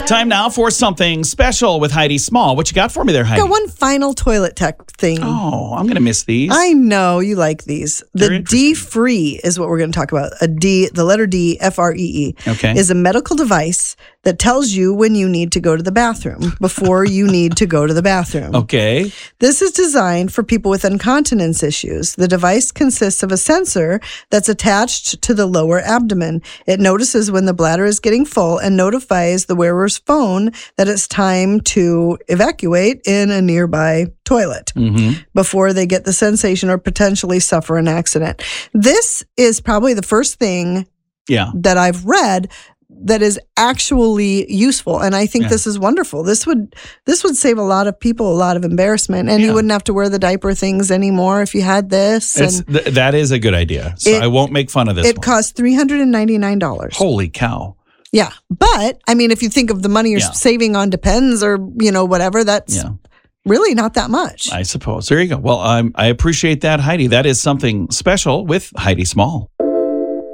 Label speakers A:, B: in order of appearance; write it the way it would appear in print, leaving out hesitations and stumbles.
A: Time now for something special with Heidi Small. What you got for me there, Heidi?
B: Got one final toilet tech thing.
A: Oh, I'm going to miss these.
B: I know you like these.
A: Very
B: The D-Free is what we're going to talk about. The letter D, F-R-E-E,
A: Okay.
B: is a medical device that tells you when you need to go to the bathroom before you need to go to the bathroom.
A: Okay.
B: This is designed for people with incontinence issues. The device consists of a sensor that's attached to the lower abdomen. It notices when the bladder is getting full and notifies the wearer's phone that it's time to evacuate in a nearby toilet before they get the sensation or potentially suffer an accident. This is probably the first thing that I've read that is actually useful, and I think this is wonderful. This would save a lot of people a lot of embarrassment, and you wouldn't have to wear the diaper things anymore if you had this.
A: That is a good idea. So I won't make fun of this.
B: It costs $399.
A: Holy cow!
B: Yeah, but I mean, if you think of the money you're saving on Depends or whatever, that's really not that much.
A: I suppose. There you go. Well, I appreciate that, Heidi. That is something special with Heidi Small.